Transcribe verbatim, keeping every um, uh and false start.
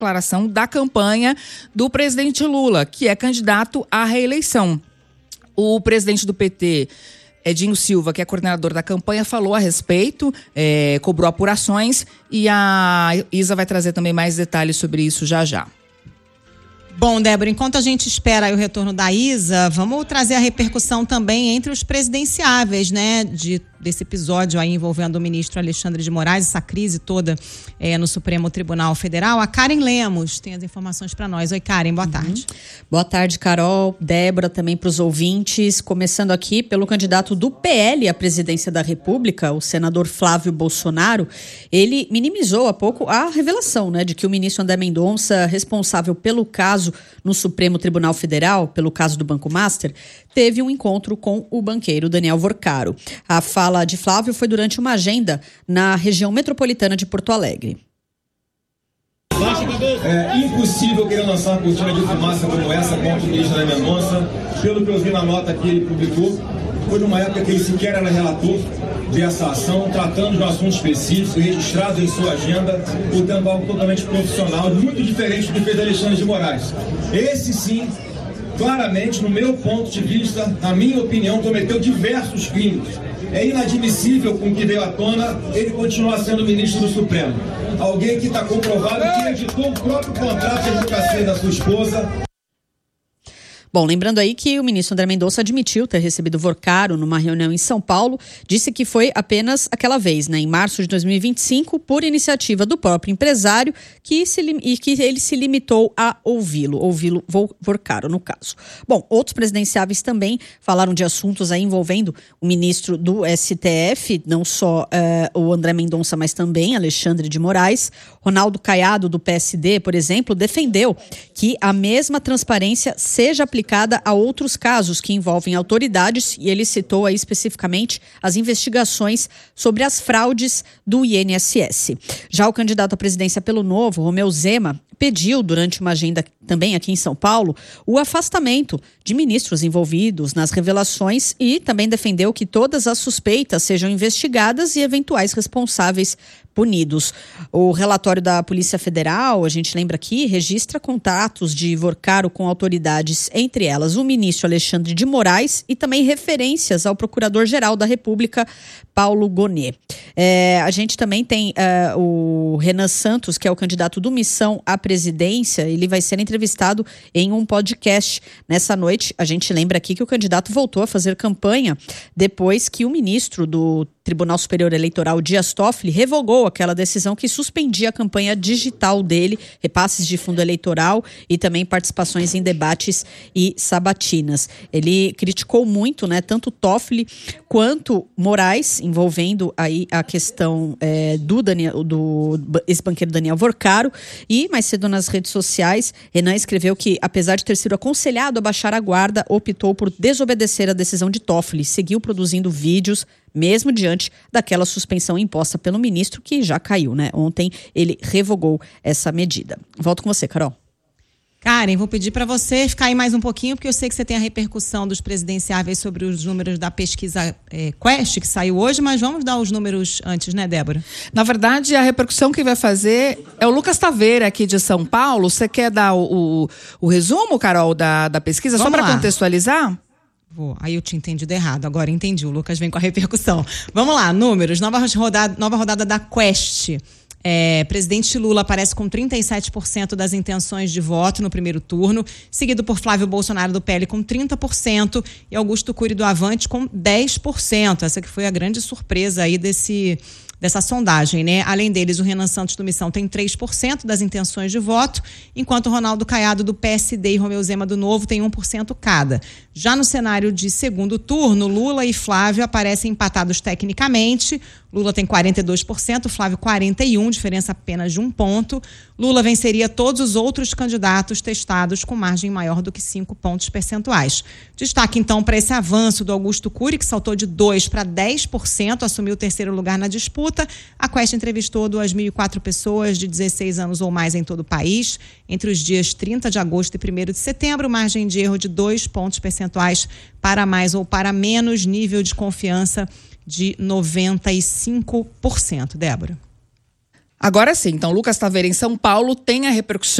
declaração da campanha do presidente Lula, que é candidato à reeleição. O presidente do P T, Edinho Silva, que é coordenador da campanha, falou a respeito, é, cobrou apurações, e a Isa vai trazer também mais detalhes sobre isso já já. Bom, Débora, enquanto a gente espera aí o retorno da Isa, vamos trazer a repercussão também entre os presidenciáveis, né, de, desse episódio aí envolvendo o ministro Alexandre de Moraes, essa crise toda é, no Supremo Tribunal Federal. A Karen Lemos tem as informações para nós. Oi, Karen, boa tarde. Uhum. Boa tarde, Carol, Débora, também para os ouvintes. Começando aqui pelo candidato do P L à presidência da República, o senador Flávio Bolsonaro. Ele minimizou há pouco a revelação, né, de que o ministro André Mendonça, responsável pelo caso no Supremo Tribunal Federal, pelo caso do Banco Master, teve um encontro com o banqueiro Daniel Vorcaro. A fala de Flávio foi durante uma agenda na região metropolitana de Porto Alegre. É impossível querer lançar uma cortina de fumaça como essa contra o ministro André Mendonça. Pelo que eu vi na nota que ele publicou, foi numa época que ele sequer era relator dessa ação, tratando de um assunto específico, registrado em sua agenda, portanto algo totalmente profissional, muito diferente do que fez Alexandre de Moraes. Esse sim, claramente, no meu ponto de vista, na minha opinião, cometeu diversos crimes. É inadmissível com o que veio à tona ele continuar sendo ministro do Supremo. Alguém que está comprovado que editou o próprio contrato de advocacia da sua esposa. Bom, lembrando aí que o ministro André Mendonça admitiu ter recebido Vorcaro numa reunião em São Paulo, disse que foi apenas aquela vez, né, em março de dois mil e vinte e cinco, por iniciativa do próprio empresário, que se, e que ele se limitou a ouvi-lo, ouvi-lo Vorcaro, no caso. Bom, outros presidenciáveis também falaram de assuntos aí envolvendo o ministro do S T F, não só uh, o André Mendonça, mas também Alexandre de Moraes. Ronaldo Caiado, do P S D, por exemplo, defendeu que a mesma transparência seja aplicada a outros casos que envolvem autoridades, e ele citou aí especificamente as investigações sobre as fraudes do I N S S. Já o candidato à presidência pelo Novo, Romeu Zema, pediu durante uma agenda também aqui em São Paulo o afastamento de ministros envolvidos nas revelações e também defendeu que todas as suspeitas sejam investigadas e eventuais responsáveis punidos. O relatório da Polícia Federal, a gente lembra aqui, registra contatos de Vorcaro com autoridades, entre elas o ministro Alexandre de Moraes, e também referências ao Procurador-Geral da República, Paulo Gonet. É, a gente também tem é, o Renan Santos, que é o candidato do Missão à presidência. Ele vai ser entrevistado em um podcast nessa noite. A gente lembra aqui que o candidato voltou a fazer campanha depois que o ministro do Tribunal Superior Eleitoral, Dias Toffoli, revogou aquela decisão que suspendia a campanha digital dele, repasses de fundo eleitoral e também participações em debates e sabatinas. Ele criticou muito, né, tanto Toffoli quanto Moraes, envolvendo aí a questão é, do, Daniel, do ex-banqueiro Daniel Vorcaro. E mais cedo nas redes sociais, Renan escreveu que, apesar de ter sido aconselhado a baixar a guarda, optou por desobedecer a decisão de Toffoli, seguiu produzindo vídeos mesmo diante daquela suspensão imposta pelo ministro, que já caiu, né? Ontem ele revogou essa medida. Volto com você, Carol. Karen, vou pedir para você ficar aí mais um pouquinho, porque eu sei que você tem a repercussão dos presidenciáveis sobre os números da pesquisa é, Quest, que saiu hoje, mas vamos dar os números antes, né, Débora? Na verdade, a repercussão que vai fazer é o Lucas Taveira, aqui de São Paulo. Você quer dar o, o, o resumo, Carol, da, da pesquisa, vamos só para contextualizar? Vou. Aí eu tinha entendido errado, agora entendi, o Lucas vem com a repercussão. Vamos lá, números, nova rodada, nova rodada da Quest. É, presidente Lula aparece com trinta e sete por cento das intenções de voto no primeiro turno, seguido por Flávio Bolsonaro do P L com trinta por cento e Augusto Cury do Avante com dez por cento. Essa que foi a grande surpresa aí desse... dessa sondagem, né? Além deles, o Renan Santos do Missão tem três por cento das intenções de voto, enquanto o Ronaldo Caiado do P S D e Romeu Zema do Novo tem um por cento cada. Já no cenário de segundo turno, Lula e Flávio aparecem empatados tecnicamente. Lula tem quarenta e dois por cento, Flávio quarenta e um por cento, diferença apenas de um ponto. Lula venceria todos os outros candidatos testados com margem maior do que cinco pontos percentuais. Destaque, então, para esse avanço do Augusto Cury, que saltou de dois por cento para dez por cento, assumiu o terceiro lugar na disputa. A Quest entrevistou duas mil e quatro pessoas de dezesseis anos ou mais em todo o país. Entre os dias trinta de agosto e primeiro de setembro, margem de erro de dois pontos percentuais para mais ou para menos, nível de confiança de noventa e cinco por cento. Débora. Agora sim, então Lucas Taveira em São Paulo tem a repercussão